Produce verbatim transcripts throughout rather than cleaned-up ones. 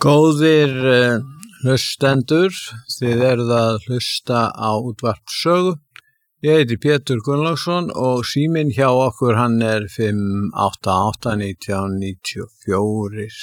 Góðir uh, hlustendur, þið eruð að hlusta á útvarp Sögu. Ég heiti Pétur Gunnlaugsson og síminn hjá okkur hann er fimm átta átta nítján níutíu og fjögur.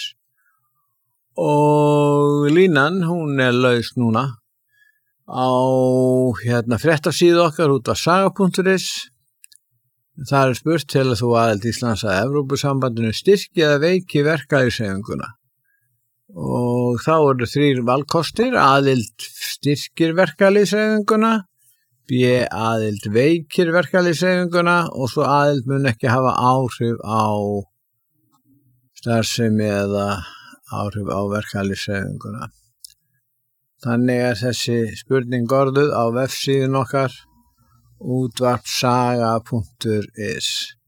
Og línan, hún er laus núna á hérna fréttasíðu okkar út af saga punktur is. Það er spurt til að þú aðild Íslands að Evrópusambandinu styrki eða veiki verkalýðshreyfinguna. Og þá eru þrír valkostir: aðild styrkir verkalýðshreyfinguna, B aðild veikir verkalýðshreyfinguna og svo aðild mun ekki hafa áhrif á starfsemi eða áhrif á verkalýðshreyfinguna. Þannig er þessi spurning orðuð á vefsíðun okkar útvarpsaga punktur is.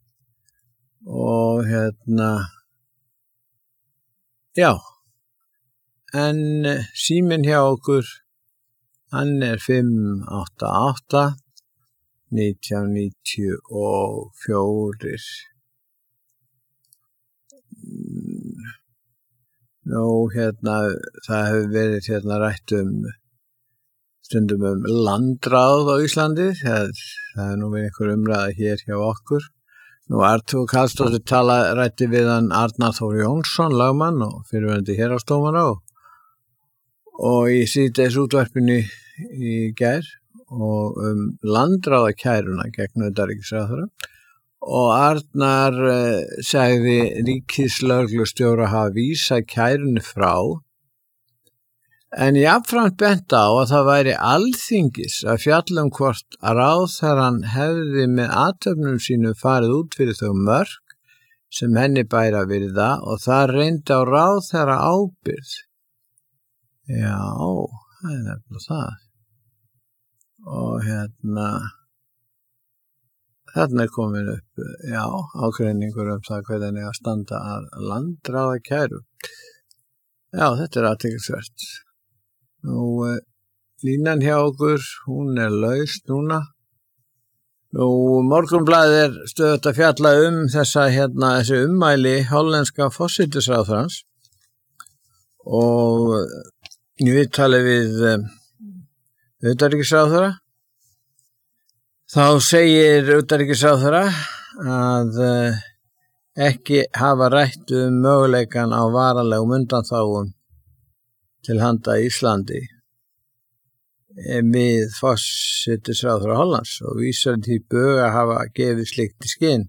Og hérna, já, en síminn hjá okkur, hann er fimm átta átta nítján níutíu og fjögur. Nú, hérna, það hefur verið hérna rætt um stundum um landráð á Íslandi. Það, það er nú verið einhver umræða hér hjá okkur. Nú, Artur Karlsdóttir tala rætti við hann Arnar Þór Jónsson, lagmann og fyrrverandi héraðsdómara og og í síðdegis útvarpinu í gær og um landráðakæruna gegn utanríkisráðherra og Arnar uh, sagði ríkislögreglustjóra hafa vísað kærunni frá en jafnframt bent á að það væri alþingis að fjalla um hvort að ráðherrann hefði með athöfnum sínum farið út fyrir þau mörk sem henni bæri að virða og það reyndi á ráðherra ábyrgð. Já, það er nefnilega það. Og hérna, þarna er komin upp, já, ágreiningur um það hvernig að standa að landráðakæru. Já, þetta er athyglisvert. Nú, línan hjá okkur, hún er laus núna. Nú, Morgunblaðið er stöðugt að fjalla um þessa, hérna, þessi ummæli hollenska forsætisráðherrans og í viðtali við um, utanríkisráðherra þá segir utanríkisráðherra að uh, ekki hafa rætt um möguleikan á varanlegum undanþágum til handa Íslandi við forsætisráðherra Hollands og vísar því bug að hafa gefið slíkt í skyn.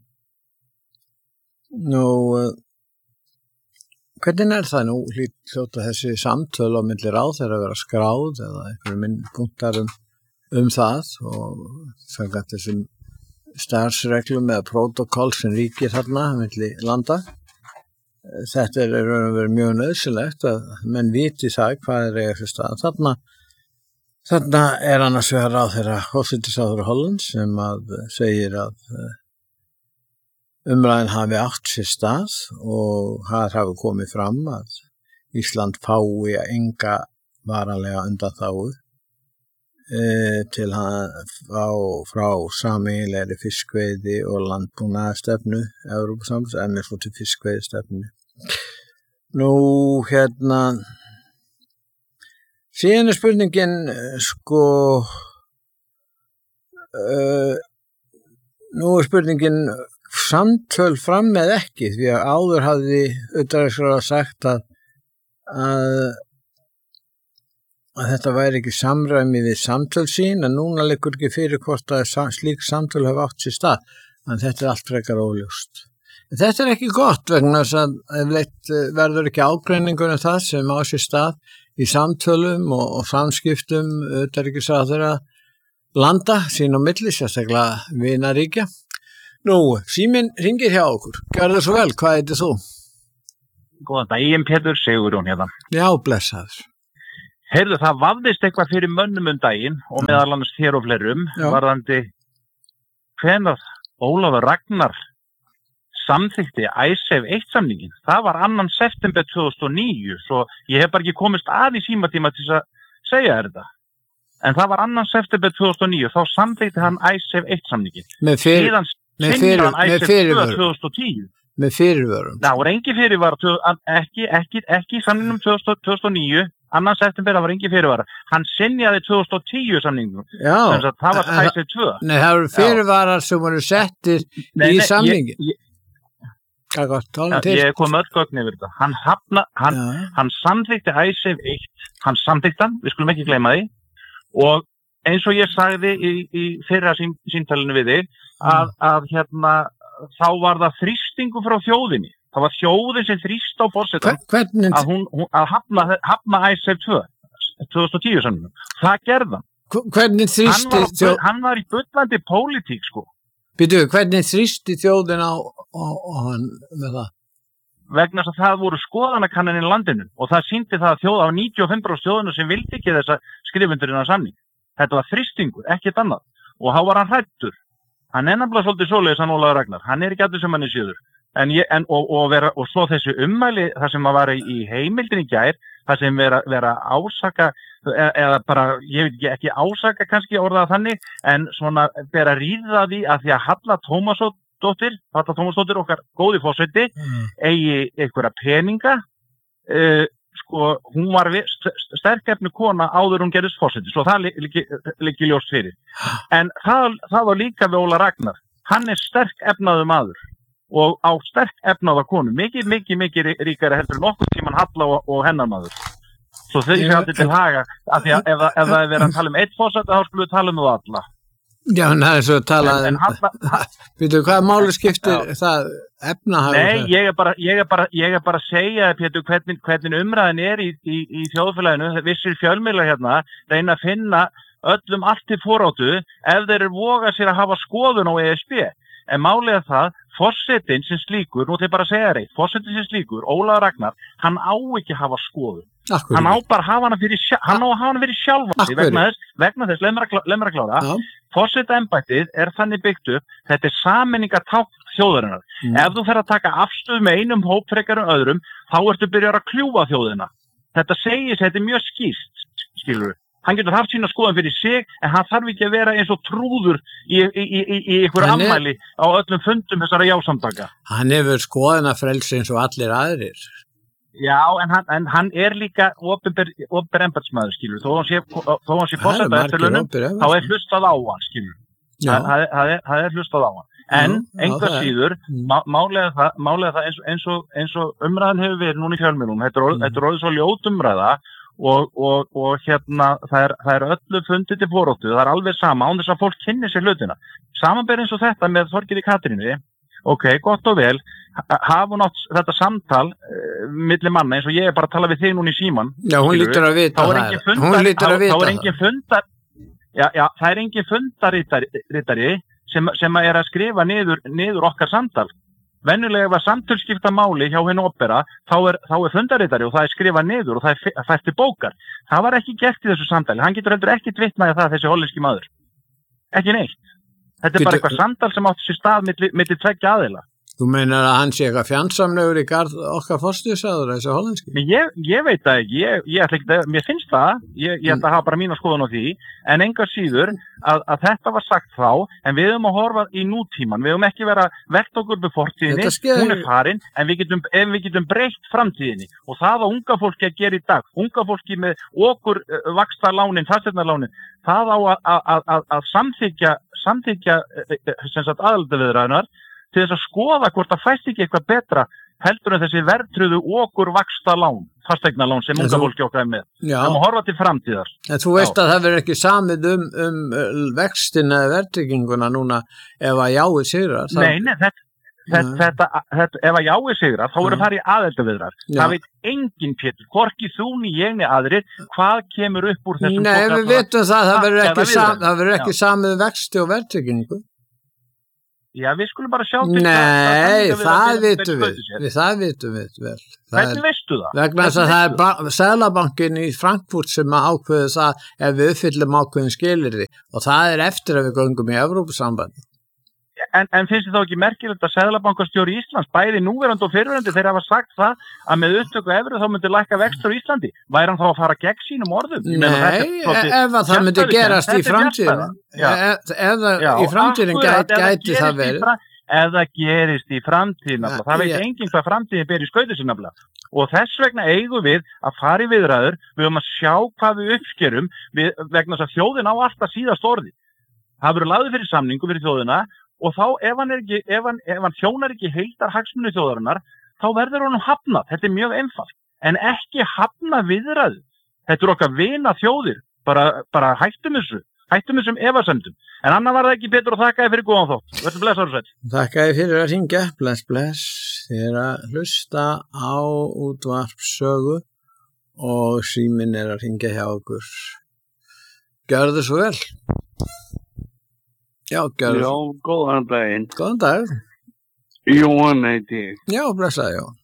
Nú uh, Hvernig er það nú hljóta þessi samtöl á milli ráðherra að vera skráð eða einhverjum minn punktar um, um það og samkvæmt þessum starfsreglum eða prótokoll sem ríkir þarna milli landa. Þetta er verið mjög nauðsynlegt að menn viti það hvað er eiga fyrir stað. Þarna, þarna er annars vegar ráðherra forsætisráðherra Hollands sem að segir að umræðan hafi átt sér stað og það hafi komið fram að Ísland fái enga varanlega undanþágu e, til hann frá, frá sameiginlegri fiskveiði og landbúnaðarstefnu Evrópusambands en er svo til fiskveiðistefnu. Nú, hérna, síðan er spurningin, sko, uh, nú er spurningin samtöl fram með ekki, því að áður hafði utanríkisráðherra sagt að, að, að þetta væri ekki samræmi við samtöl sín, en núna liggur ekki fyrir hvort að slík samtöl hafa átt sér stað, en þetta er allt frekar óljóst. En þetta er ekki gott vegna þess að efleitt verður ekki ágreiningur um það sem á sér stað í samtölum og, og samskiptum utanríkisráðherra landa sín á milli, sérstaklega vinaríkja. Nú, síminn hringir hjá okkur. Gjörðu svo vel, hvað heitir þú? Góðan daginn, Pétur, Sigurjón hérna. Já, blessaður. Heyrðu, það vafðist eitthvað fyrir mönnum um daginn og meðal annars þér og fleirum varðandi hvenær Ólafur Ragnar samþykkti IceSave eitt samningin. Það var annan september tvö þúsund og níu, svo ég hef bara ekki komist að í símatíma til að segja þér þetta. En það var annan september tvö þúsund og níu, þá samþykkti hann IceSave eitt samningin. Með fyrir... Síðan Með fyrir, með fyrirvörum. tvö þúsund og tíu. með fyrirvörum. Það voru engi fyrirvara, ekki, ekki, ekki í samningnum tvö þúsund og níu, annan september, það var engi fyrirvara. Hann synjaði tvö þúsund og tíu samningnum. Já. Það var Icesave tvö. Nei, það voru fyrirvarar sem voru settir nei, í nei, samningin. Ég, ég, Hvað gott, tala til. Ég kom öll gögn yfir þetta. Hann hafna, hann, hann samþykti Icesave eitt, hann samþykti hann, við skulum ekki gleyma því, og eins og ég sagði í, í fyrra sín, síntalinu við þig, að, að hérna, þá var það þrýstingu frá þjóðinni. Það var þjóðin sem þrýst á forsetann að, hún, hún, að hafna, hafna Icesave tvö, tvö þúsund og tíu sannum. Það gerði hann. Hvernig þrýsti hann, þjóð... hann var í bullandi pólitík, sko. Býtu, hvernig þrýsti þjóðin á, á, á hann með það? Vegna þess að það voru skoðanakannanir í landinu og það sýndi það að þjóða á níutíu og fimm prósent þjóðinu sem vildi ekki þessa skrifundurinn á samning. Þetta var þrýstingur, ekkert annað. Og þá var hann hrættur. Hann er nefnilega svolítið svoleiðis hann Ólafur Ragnar. Hann er ekki allur sem hann er síður. En ég, en, og, og, vera, og svo þessu ummæli, það sem að vara í heimildin í gær, það sem vera, vera ásaka, eða, eða bara, ég veit ekki, ekki ásaka kannski orðað þannig, en svona vera ríða því að því að Halla Tómasdóttir, Halla Tómasdóttir okkar góði forseti, mm. eigi einhverja peninga, uh, sko, hún var sterkefni kona áður hún gerðist forseti, svo það liggi ljóst fyrir. En það, það var líka við Óla Ragnar, hann er sterk efnaður maður. Og á sterk efnaða konu, mikið, mikið, mikið ríkari heldur nokkuð tíman Halla og, og hennar maður. Svo þau séu alltaf til haga, af því að ef, ef það er verið að tala um eitt fórseta, þá skulum við tala um það alla. Já, en það er svo að tala um, veitu, hvaða máli skiptir já. Það efnahag? Nei, ég er bara, ég er bara, ég er bara að segja, Pétur, hvernig, hvernig umræðin er í, í, í þjóðfélaginu, vissir fjölmiðlar hérna, reyna að finna öllum allt til foráttu, ef þeir eru voga sér að hafa skoðun á E S B. En málið er það, forsetinn sem slíkur, nú þeir bara segja reitt, forsetinn sem slíkur, Ólafur Ragnar, hann á ekki að hafa skoðun. Akkur. Hann á bara að hafa hana fyrir, hann á að hafa hana fyrir sjálfan sig, vegna þess, vegna þess, leið mér að klára, forsetaembættið er þannig byggt upp, þetta er sameiningartákn þjóðarinnar. Mm. Ef þú fer að taka afstöð með einum hóp frekar en öðrum, þá ertu byrjar að kljúfa þjóðina. Þetta segir, þetta er mjög skýrt, skilur við. Hann getur haft sína skoðan fyrir sig, en hann þarf ekki að vera eins og trúður í, í, í, í, í einhverju ammæli á öllum fundum þessara jásamtaka. Hann hefur skoðana frelsi eins og allir aðrir. Já, en hann, en hann er líka opinber embættismaður, skilur. Þó hann sé, þó hann sé forseta eftirlaunum, þá er hlustað á hann, skilur. Það, það, er, það er hlustað á hann. En einhver síður, má, málega það, málega það eins, eins, og, eins og umræðan hefur verið núna í fjölmiðlum, þetta er, mm. er orðið svo ljót umræða, Og, og, og hérna, það er, það er öllu fundið til foráttu, það er alveg sama, án þess að fólk kynni sér hlutina. Samanber eins og þetta með Þorgerði Katrínu, ok, gott og vel, hafa nátt þetta samtal uh, milli manna, eins og ég er bara að tala við þig núna í síman. Já, hún lítur að vita það. Hún lítur að vita það. Þá er engin fundar, já, já, það er engin fundarritari sem, sem er að skrifa niður, niður okkar samtal. Venjulega var samtölskipta máli hjá henni opera, þá er, þá er fundaritari og það er skrifað niður og það er fært til bókar. Það var ekki gert í þessu samtali. Hann getur heldur ekki vitnað það þessi hollenski maður. Ekki neitt. Þetta er bara eitthvað samtal sem átti sér stað milli, milli tveggja aðila. Þú meinar að hann sé eitthvað fjandsamlegur í garð okkar forstöðusaður þessi hollenski? Ég, ég veit það ekki. Ég, ég ætla ekki að, mér finnst það. Ég, ég ætla að hafa bara mína skoðun á því. En engar síður að, að þetta var sagt þá, en við höfum að horfa í nútíman. Við höfum ekki vera velt okkur með fortíðinni, hún er farin, en við getum, en við getum breytt framtíðinni. Og það á unga fólki að gera í dag. Unga fólki með okkur uh, vaxtalánin, fasteignalánin, það á að, að, að, að samþykja, samþykja sem sagt aðaldaviðræðunar til þess að skoða hvort það fæst ekki eitthvað betra heldur en þessi verðtryggðu okur vaxtalán, fasteignalán sem unga fólki okkar er með. Það má horfa til framtíðar. En þú veist Já. Að það verður ekki samið um, um vextina eða verðtrygginguna núna ef að jáið sigrar. Það... Nei, nei, þetta, þetta, þetta, þetta, ef að jáið sigrar, þá verður farið aðeldaviðræður. Það veit engin Pétur, hvorki þú ný ég ný aðrir, hvað kemur upp úr þessum... Nei, við vitum það, það verður ekki, sam, það verður ekki samið vexti og verðtryggingu. Já, við skulum bara sjá til Nei, það, það vitum við, við, það vitum við vel. Hvernig veistu það? Vegna þess að það er Seðlabankinn í Frankfurt sem ákveður það ef við uppfyllum ákveðin skilyrði og það er eftir að við göngum í Evrópusambandi. En, en finnst þið þá ekki merkilegt að Seðlabankastjóri Íslands, bæði núverandi og fyrrverandi, þeir hafa sagt það að með upptöku evru þá myndi lækka vextur í Íslandi. Væri hann þá að fara gegn sínum orðum? Nei, ef að það myndi gerast í framtíðin. Ef það í framtíðin gæti, gæti það verið. ef það gerist í framtíðin. Ja, það veit yeah. enginn hvað framtíðin ber í skauti sinna. Og þess vegna eigum við að fara í viðræður, við höfum að sjá hvað við uppskerum, við, vegna þess að þjóðin á alltaf síðast orði. Það verður lagður fyrir samningu fyrir þjóðina og þá ef hann, er ekki, ef hann, ef hann þjónar ekki heildar hagsmuni þjóðarinnar, þá verður honum hafnað. Þetta er mjög einfalt. En ekki hafna viðræðu. Þetta er okkar vina þjóðir. Bara, bara hættum þessu. Hættum þessum efasemdum. En annað var það ekki betur og þakka þér fyrir góðan þátt. Verður blessaður og sæll. Þakka þér fyrir að hringja. Bless, bless. Þið er að hlusta á útvarpssögu og síminn er að hringja hjá okkur. Gjörðu svo vel. Já, gjörðu. Já, góðan daginn. Góðan dag. Jóhann heiti ég. Já, blessaði, já.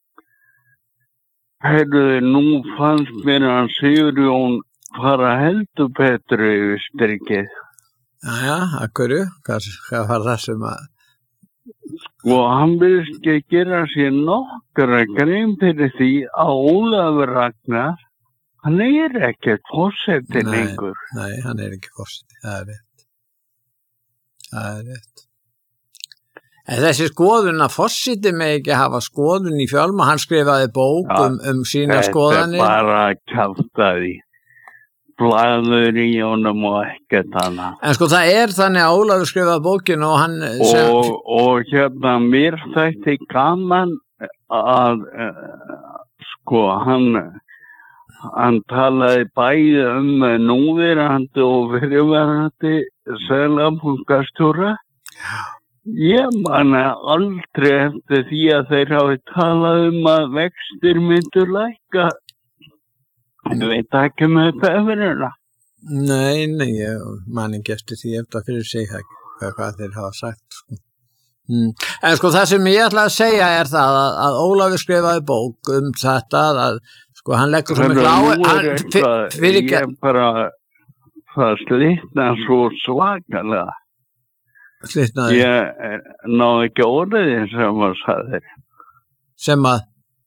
Herruði, nú fannst mér að Sigurjón fara heldur betur yfir strikið. Jæja, akkurju, hvað, hvað var það sem að... Og hann vilst ekki gera sér nokkra grein fyrir því að Ólafur Ragnar, hann er ekkert forseti lengur. Nei, hann er ekki forseti, það er rétt. Það er rétt. En þessi skoðun að forseti með ekki hafa skoðun í fjölma, hann skrifaði bók ja, um, um sína skoðanir. Þetta er bara að kjálta því. Blaður í honum og ekkert hana. En sko það er þannig að Ólafur skrifaði bókinu og hann... Sem... Og, og hérna mér þætti gaman að uh, sko hann, hann talaði bæði um núverandi og fyrirverandi seðlabankastjóra. Ég manna aldrei eftir því að þeir hafi talað um að vextir myndu lækka. Ég veit ekki með pefurina. Nei, nei, ég man ekki eftir því eftir fyrir sig hvað, hvað þeir hafa sagt. Sko. Mm. En sko það sem ég ætla að segja er það að, að Ólafur skrifaði bók um þetta að sko hann leggur svo miklu á... Ég er bara það slitna svo svakalega. Slitnaði? Ég náðu ekki orðið sem að sagði. Sem að?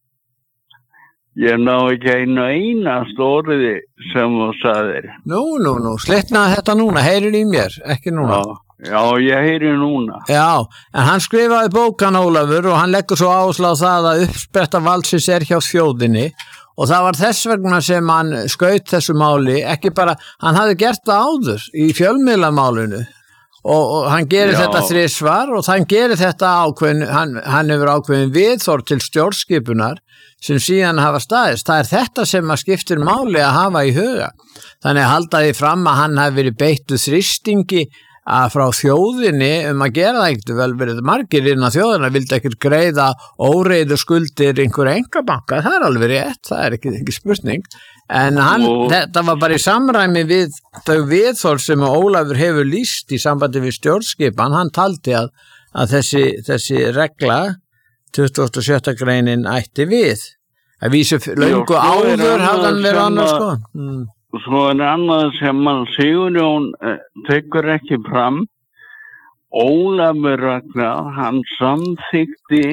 Ég ná ekki einu einast orði sem þú sagðir. Nú, nú, nú, slitnaði þetta núna, heyrir í mér, ekki núna. Já, já, ég heyri núna. Já, en hann skrifaði bókan Ólafur og hann leggur svo áherslu á það að uppspretta valdsins er hjá þjóðinni og það var þess vegna sem hann skaut þessu máli, ekki bara, hann hafði gert það áður í fjölmiðlamálinu. Og, og hann gerir Já. Þetta þrisvar og hann gerir þetta ákveðin, hann, hann hefur ákveðin viðþorf til stjórnskipunar sem síðan hafa staðist. Það er þetta sem að skiptir máli að hafa í huga. Þannig að halda því fram að hann hafi verið beittu þrýstingi að frá þjóðinni um að gera það ekkert vel verið margir innan þjóðina vildi ekkert greiða óreiðu skuldir einhver engabanka. Það er alveg rétt, það er ekki, ekki spurning. En hann, og... þetta var bara í samræmi við þau viðþorf sem Ólafur hefur lýst í sambandi við stjórnskipan. Hann taldi að, að þessi, þessi regla, tuttugasta og sjötta greinin ætti við. Að vísu löngu áður hafði hann verið annars sko. Mm. Svo er annað sem hann Sigurjón eh, tekur ekki fram. Ólafur Ragnar, hann samþykti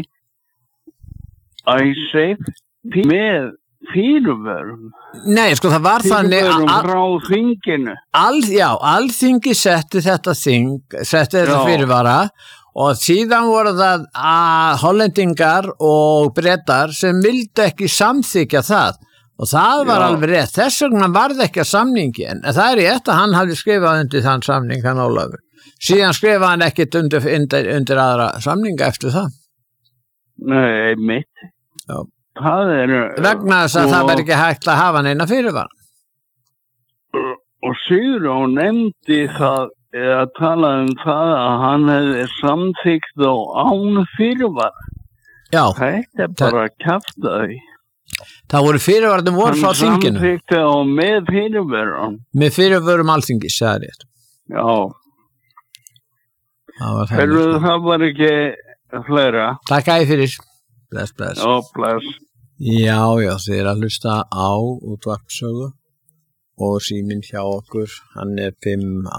Icesave með fyrirvörum. Nei, sko það var þannig að frá þinginu. Al, já, alþingi setti þetta þing, setti þetta fyrirvara og síðan voru það að hollendingar og Bretar sem vildi ekki samþykja það og það var já. Alveg rétt. Þess vegna var það ekki að samningi en það er rétt að hann hafði skrifað undir þann samning, hann Ólafur. Síðan skrifaði hann ekkit undir, undir, undir aðra samninga eftir það. Nei, mitt. Já. Það er... Vegna þess að og, það verður ekki hægt að hafa neina fyrirvara. Og Sigurjón nefndi það, eða talaði um það að hann hefði samþykkt á án fyrirvara. Já. Þetta er bara að kjafta því. Það voru fyrirvarðum voru frá þinginu. Hann samþykkti á með fyrirvarum. Með fyrirvörum alþingis, það er rétt. Já. Það var, Heru, það var ekki fleira. Takk að ég fyrir. Bless, bless. Já, bless. Já, já, þið er að hlusta á útvarpssögu og síminn hjá okkur, hann er fimm